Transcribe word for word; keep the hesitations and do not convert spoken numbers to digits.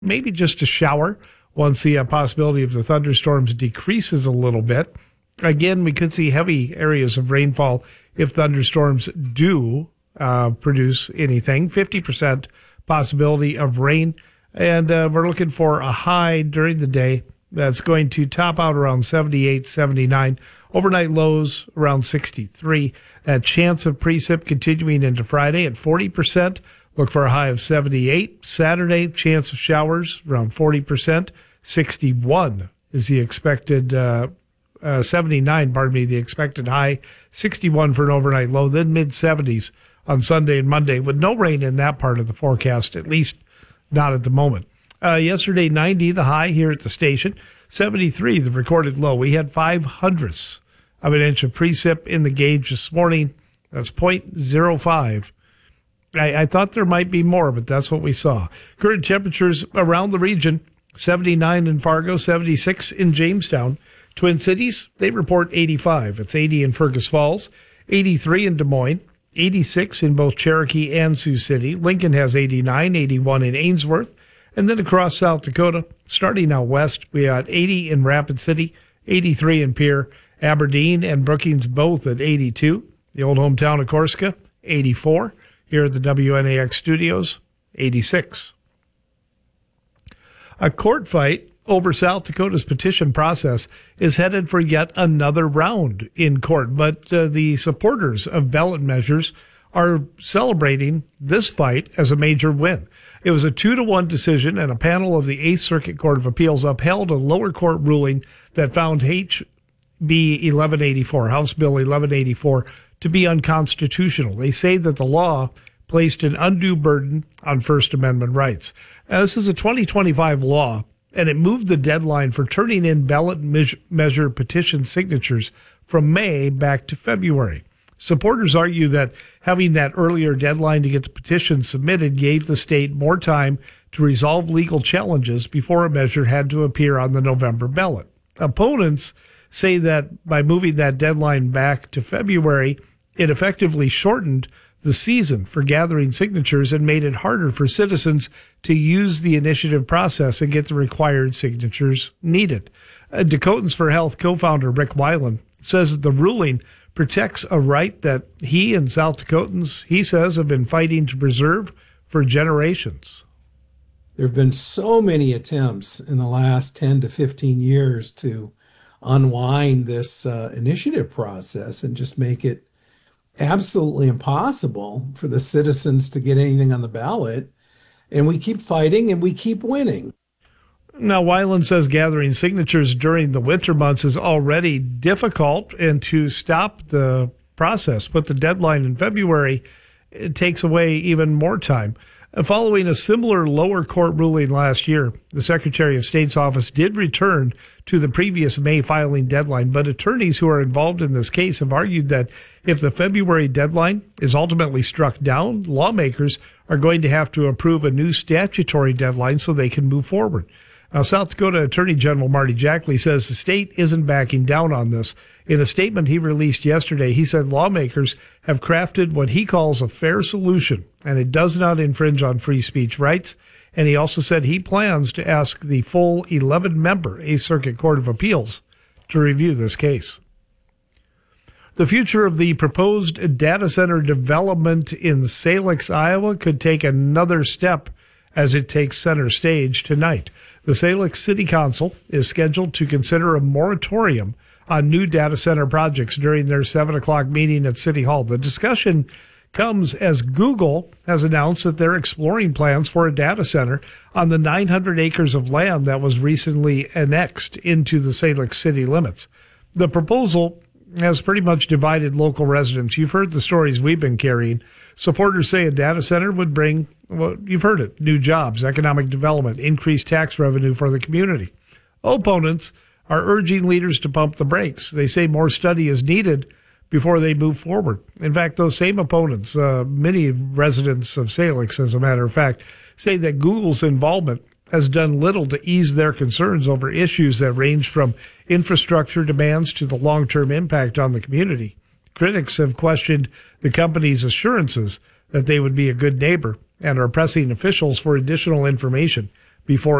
maybe just a shower once the uh, possibility of the thunderstorms decreases a little bit. Again, we could see heavy areas of rainfall if thunderstorms do uh, produce anything. fifty percent possibility of rain. And uh, we're looking for a high during the day that's going to top out around seventy-eight, seventy-nine. Overnight lows around sixty-three. That chance of precip continuing into Friday at forty percent. Look for a high of seventy-eight. Saturday, chance of showers around forty percent. sixty-one is the expected, uh, uh, seventy-nine, pardon me, the expected high. sixty-one for an overnight low, then mid-seventies on Sunday and Monday with no rain in that part of the forecast, at least not at the moment. Uh, yesterday, ninety, the high here at the station. seventy-three, the recorded low. We had five hundredths of an inch of precip in the gauge this morning. That's zero point zero five. I, I thought there might be more, but that's what we saw. Current temperatures around the region, seventy-nine in Fargo, seventy-six in Jamestown. Twin Cities, they report eighty-five. It's eighty in Fergus Falls, eighty-three in Des Moines, eighty-six in both Cherokee and Sioux City. Lincoln has eighty-nine, eighty-one in Ainsworth. And then across South Dakota, starting out west, we got eighty in Rapid City, eighty-three in Pierre, Aberdeen and Brookings both at eighty-two. The old hometown of Corsica, eighty-four. Here at the W N A X studios, eighty-six. A court fight over South Dakota's petition process is headed for yet another round in court, but uh, the supporters of ballot measures are celebrating this fight as a major win. It was a two to one decision, and a panel of the Eighth Circuit Court of Appeals upheld a lower court ruling that found H B eleven eighty-four, House Bill eleven eighty-four, to be unconstitutional. They say that the law placed an undue burden on First Amendment rights. Now, this is a twenty twenty-five law, and it moved the deadline for turning in ballot measure petition signatures from May back to February. Supporters argue that having that earlier deadline to get the petition submitted gave the state more time to resolve legal challenges before a measure had to appear on the November ballot. Opponents say that by moving that deadline back to February, it effectively shortened the season for gathering signatures and made it harder for citizens to use the initiative process and get the required signatures needed. Uh, Dakotans for Health co-founder Rick Weiland says that the ruling protects a right that he and South Dakotans, he says, have been fighting to preserve for generations. There have been so many attempts in the last ten to fifteen years to unwind this uh, initiative process and just make it absolutely impossible for the citizens to get anything on the ballot. And we keep fighting and we keep winning. Now, Weiland says gathering signatures during the winter months is already difficult, and to stop the process, put the deadline in February, it takes away even more time. Following a similar lower court ruling last year, the Secretary of State's office did return to the previous May filing deadline, but attorneys who are involved in this case have argued that if the February deadline is ultimately struck down, lawmakers are going to have to approve a new statutory deadline so they can move forward. Now, South Dakota Attorney General Marty Jackley says the state isn't backing down on this. In a statement he released yesterday, he said lawmakers have crafted what he calls a fair solution, and it does not infringe on free speech rights. And he also said he plans to ask the full eleven-member Eighth Circuit Court of Appeals to review this case. The future of the proposed data center development in Salix, Iowa, could take another step as it takes center stage tonight. The Salix City Council is scheduled to consider a moratorium on new data center projects during their seven o'clock meeting at City Hall. The discussion comes as Google has announced that they're exploring plans for a data center on the nine hundred acres of land that was recently annexed into the Salix city limits. The proposal has pretty much divided local residents. You've heard the stories we've been carrying. Supporters say a data center would bring, well, you've heard it, new jobs, economic development, increased tax revenue for the community. Opponents are urging leaders to pump the brakes. They say more study is needed before they move forward. In fact, those same opponents, uh, many residents of Salix, as a matter of fact, say that Google's involvement has done little to ease their concerns over issues that range from infrastructure demands to the long-term impact on the community. Critics have questioned the company's assurances that they would be a good neighbor and are pressing officials for additional information. before